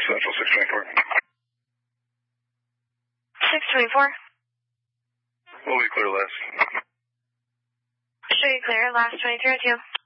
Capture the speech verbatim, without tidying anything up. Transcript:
Central six twenty-four. six twenty-four. We'll be clear last. Show you clear, last twenty-three oh two.